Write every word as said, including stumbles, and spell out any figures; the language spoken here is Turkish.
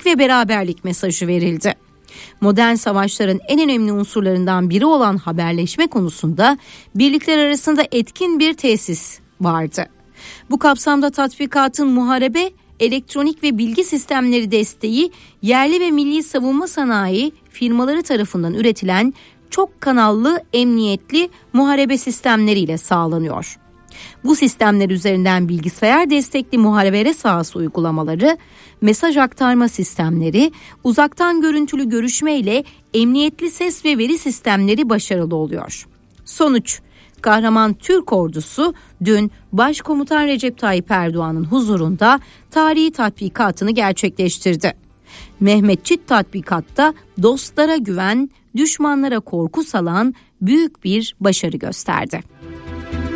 birlik ve beraberlik mesajı verildi. Modern savaşların en önemli unsurlarından biri olan haberleşme konusunda birlikler arasında etkin bir tesis vardı. Bu kapsamda tatbikatın muharebe, elektronik ve bilgi sistemleri desteği yerli ve milli savunma sanayi firmaları tarafından üretilen çok kanallı emniyetli muharebe sistemleriyle sağlanıyor. Bu sistemler üzerinden bilgisayar destekli muharebere sahası uygulamaları, mesaj aktarma sistemleri, uzaktan görüntülü görüşme ile emniyetli ses ve veri sistemleri başarılı oluyor. Sonuç, kahraman Türk ordusu dün Başkomutan Recep Tayyip Erdoğan'ın huzurunda tarihi tatbikatını gerçekleştirdi. Mehmetçik tatbikatta dostlara güven, düşmanlara korku salan büyük bir başarı gösterdi.